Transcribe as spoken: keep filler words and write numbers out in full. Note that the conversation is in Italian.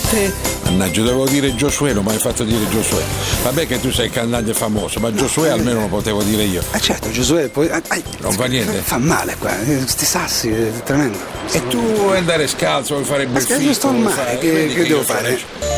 te? Mannaggia, dovevo dire Giosuè, non mi hai fatto dire Giosuè. Vabbè che tu sei canaglia famoso, ma Giosuè no, almeno lo potevo dire io. Eh certo, Giosuè, poi. Ah, non fa niente. Fa male qua, questi sassi, è tremendo. E tu vuoi andare scalzo, vuoi fare il bel Ma io sto male, fare, che, che che devo fare?